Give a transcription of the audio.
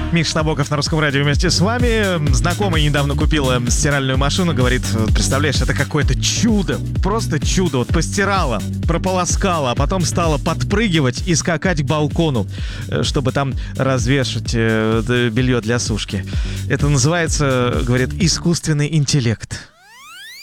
Миша Набоков на Русском радио вместе с вами. Знакомый недавно купила стиральную машину. Говорит, представляешь, это какое-то чудо. Просто чудо. Вот постирала, прополоскала, а потом стала подпрыгивать и скакать к балкону, чтобы там развешать белье для сушки. Это называется, говорит, искусственный интеллект.